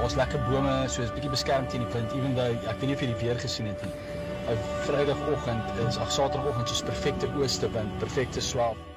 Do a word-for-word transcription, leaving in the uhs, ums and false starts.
Daar's lekker bome, so is bietjie beskerm teen die wind, even though ek weet nie of jy die weer gesien het nie. Vrydagoggend is ag Saterdagoggend is perfekte ooste wind, perfekte swell.